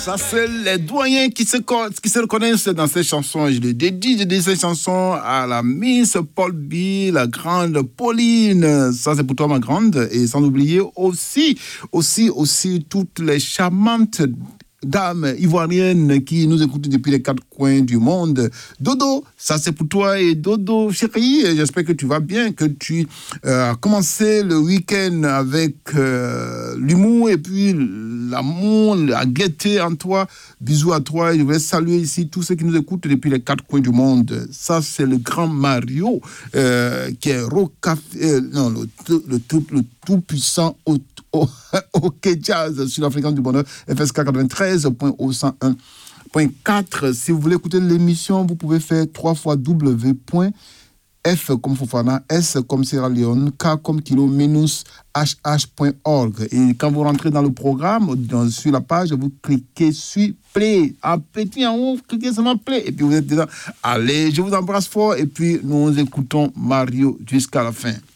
Ça, c'est les doyens qui se reconnaissent dans ces chansons. Je les dédie ces chansons à la Miss Paul B, la grande Pauline. Ça, c'est pour toi, ma grande. Et sans oublier aussi toutes les charmantes dames ivoiriennes qui nous écoutent depuis les quatre coins du monde. Dodo, ça c'est pour toi. Et Dodo, chérie, j'espère que tu vas bien, que tu as commencé le week-end avec l'humour et puis l'amour, la gaieté en toi. Bisous à toi. Et je voulais saluer ici tous ceux qui nous écoutent depuis les quatre coins du monde. Ça, c'est le grand Mario qui est le tout-puissant OK Jazz sur la fréquence du bonheur FSK 93.101.4. Si vous voulez écouter l'émission, vous pouvez faire 3 fois W.F comme Fofana, S comme Sierra Leone, K comme Kilo, -hh.org. Et quand vous rentrez dans le programme, sur la page, vous cliquez sur Play. Un petit en haut, cliquez sur Play. Et puis vous êtes dedans. Allez, je vous embrasse fort. Et puis nous écoutons Mario jusqu'à la fin.